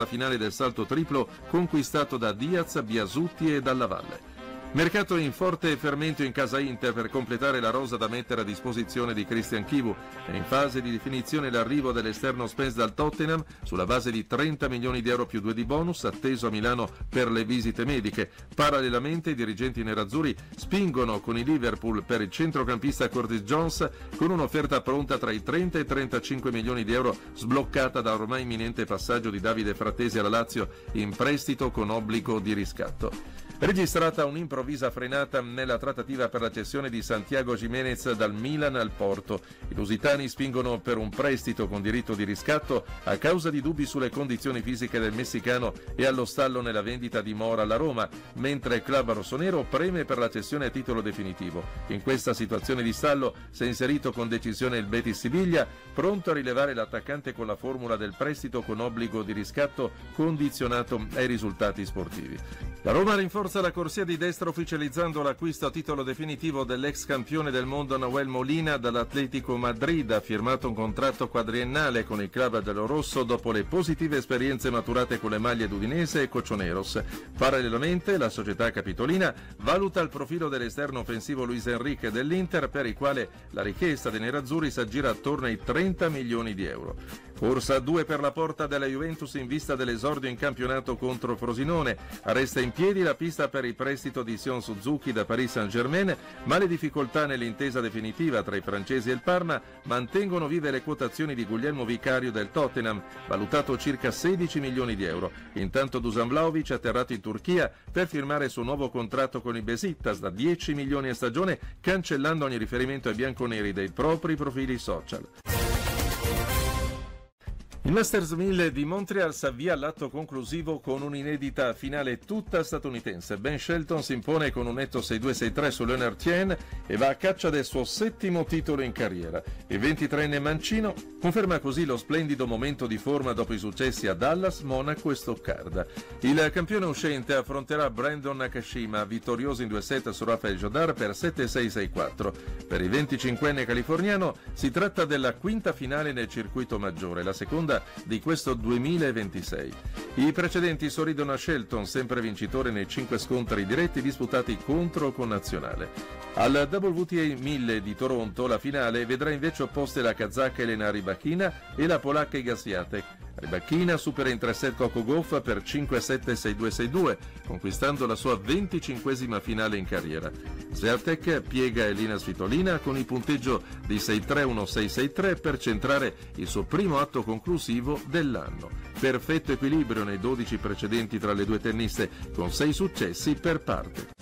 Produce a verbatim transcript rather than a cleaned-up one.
la finale del salto triplo conquistato da Diaz, Biasutti e Dalla Valle. Mercato in forte fermento in casa Inter per completare la rosa da mettere a disposizione di Christian Chivu. È in fase di definizione l'arrivo dell'esterno Spence dal Tottenham sulla base di trenta milioni di euro più due di bonus atteso a Milano per le visite mediche. Parallelamente i dirigenti nerazzurri spingono con i Liverpool per il centrocampista Curtis Jones con un'offerta pronta tra i trenta e i trentacinque milioni di euro sbloccata da ormai imminente passaggio di Davide Frattesi alla Lazio in prestito con obbligo di riscatto. Registrata un'improvvisa frenata nella trattativa per la cessione di Santiago Giménez dal Milan al Porto. I lusitani spingono per un prestito con diritto di riscatto a causa di dubbi sulle condizioni fisiche del messicano e allo stallo nella vendita di Mora alla Roma, mentre il club rossonero preme per la cessione a titolo definitivo. In questa situazione di stallo si è inserito con decisione il Betis Siviglia, pronto a rilevare l'attaccante con la formula del prestito con obbligo di riscatto condizionato ai risultati sportivi. La Roma rinforza la corsia di destra ufficializzando l'acquisto a titolo definitivo dell'ex campione del mondo Nahuel Molina dall'Atlético Madrid. Ha firmato un contratto quadriennale con il club dello-rosso dopo le positive esperienze maturate con le maglie d'Udinese e Cochoneros. Parallelamente la società capitolina valuta il profilo dell'esterno offensivo Luis Enrique dell'Inter, per il quale la richiesta dei nerazzurri si aggira attorno ai trenta milioni di euro. Corsa a due per la porta della Juventus in vista dell'esordio in campionato contro Frosinone. Resta in piedi la pista per il prestito di Sion Suzuki da Paris Saint-Germain, ma le difficoltà nell'intesa definitiva tra i francesi e il Parma mantengono vive le quotazioni di Guglielmo Vicario del Tottenham, valutato circa sedici milioni di euro. Intanto Dusan Vlahovic è atterrato in Turchia per firmare il suo nuovo contratto con il Besiktas da dieci milioni a stagione, cancellando ogni riferimento ai bianconeri dei propri profili social. Il Masters mille di Montreal si avvia all'atto conclusivo con un'inedita finale tutta statunitense. Ben Shelton si impone con un netto sei due sei tre su Leonard Tien e va a caccia del suo settimo titolo in carriera. Il ventitreenne mancino conferma così lo splendido momento di forma dopo i successi a Dallas, Monaco e Stoccarda. Il campione uscente affronterà Brandon Nakashima, vittorioso in due set su Rafael Jodar per sette sei sei quattro. Per il venticinquenne californiano si tratta della quinta finale nel circuito maggiore, la seconda di questo duemilaventisei. I precedenti sorridono a Shelton, sempre vincitore nei cinque scontri diretti disputati contro o con nazionale. Al W T A mille di Toronto la finale vedrà invece opposte la kazaka Elena Rybakina e la polacca Iga Swiatek. Rybakina supera in tre set Coco Gauff per cinque sette sei due sei due, conquistando la sua venticinquesima finale in carriera. Swiatek piega Elina Svitolina con il punteggio di sei tre uno sei sei tre per centrare il suo primo atto conclusivo dell'anno. Perfetto equilibrio nei dodici precedenti tra le due tenniste, con sei successi per parte.